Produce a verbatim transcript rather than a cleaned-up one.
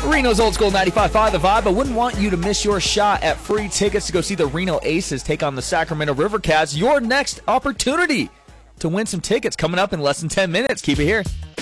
Reno's Old School ninety-five point five The Vibe. I wouldn't want you to miss your shot at free tickets to go see the Reno Aces take on the Sacramento River Cats. Your next opportunity to win some tickets coming up in less than ten minutes. Keep it here.